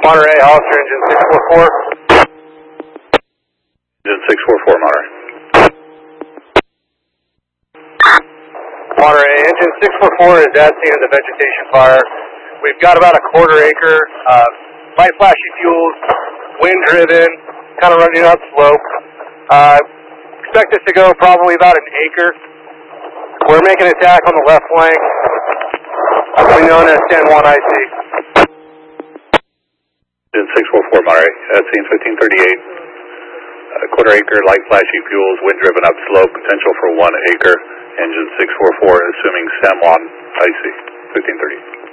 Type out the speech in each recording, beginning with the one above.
Monterey, Hollister, engine 644. Engine 644, Monterey. Monterey, engine 644 is at scene of the vegetation fire. We've got about a quarter acre, light flashy fuels, wind driven, kind of running up slope. Expect this to go probably about an acre. We're making an attack on the left flank, commonly known as San Juan IC. Engine 644, Monterey, at scene 1538. Quarter acre, light flashy fuels, wind driven up slope, potential for 1 acre. Engine 644, assuming San Juan IC, 1530.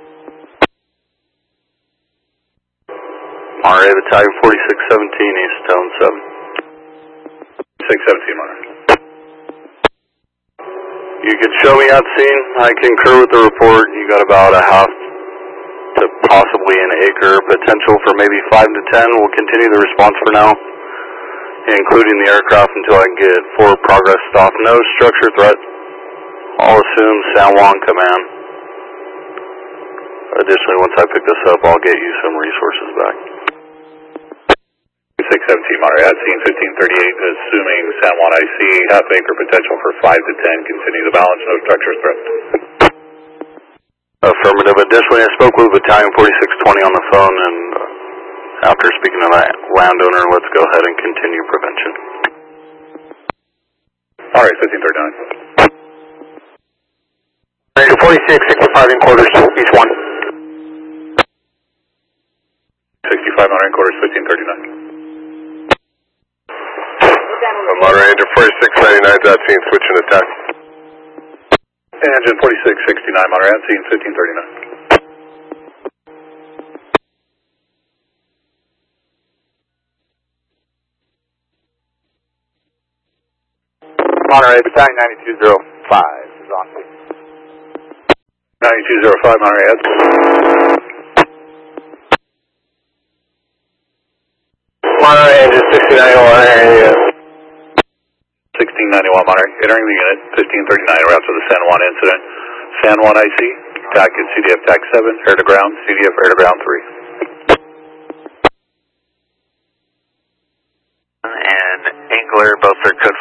Monterey, Battalion 4617, East Town 7. 617, Monterey. You could show me at scene. I concur with the report. You got about a half to possibly an acre potential for maybe 5 to 10. We'll continue the response for now, including the aircraft until I can get forward progress off. No structure threat. I'll assume San Juan command. Additionally, once I pick this up, I'll get you some resources back. 617, Monterey, at scene 1538, assuming San Juan IC, half acre potential for 5 to 10. Continue the balance, no structure threat. Affirmative. Additionally, I spoke with Battalion 4620 on the phone, and after speaking to that landowner, let's go ahead and continue prevention. All right, 1539. 46, 65 in quarters, east 1. 65, Monterey, quarters, 1539. Monterey, Engine 4699, that scene, switch and attack. Engine 4669, Monterey, at scene 1539. Monterey, Battalion 9205 is on. 9205, Monterey, at Monterey, engine 1691, 1691, Monterey, entering the unit, 1539, route to the San Juan incident. San Juan IC, TAC at CDF TAC 7, air to ground, CDF air to ground 3. And Angler, both are code